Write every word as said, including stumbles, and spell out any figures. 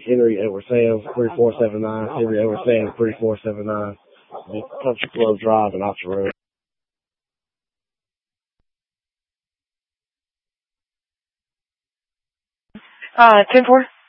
Henry Edward Sands, three four seven nine. Henry Edward Sands, three four seven nine. Country Club Drive and Oxford Road. Uh, ten four.